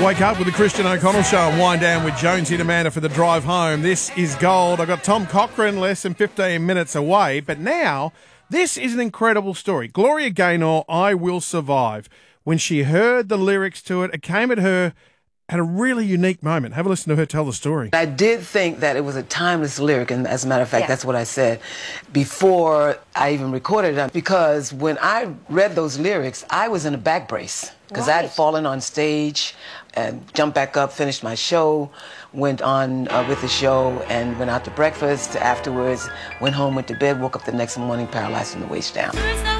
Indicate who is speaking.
Speaker 1: Wake up with the Christian O'Connell Show and wind down with Jonesy and Amanda for the drive home. This is gold. I've got Tom Cochrane less than 15 minutes away, but now this is an incredible story. Gloria Gaynor, I Will Survive. When she heard the lyrics to it, it came at her at a really unique moment. Have a listen to her tell the story.
Speaker 2: I did think that it was a timeless lyric, and as a matter of fact, that's what I said before I even recorded it, because when I read those lyrics, I was in a back brace because I had fallen on stage and jumped back up, finished my show, went on with the show, and went out to breakfast. Afterwards, went home, went to bed, woke up the next morning paralyzed from the waist down.